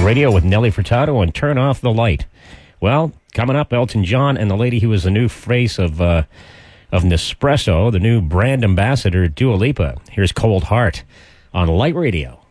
Radio with Nelly Furtado and Turn Off the Light. Well, coming up, Elton John and the lady who is the new face of Nespresso, the new brand ambassador, Dua Lipa. Here's Cold Heart on Light Radio.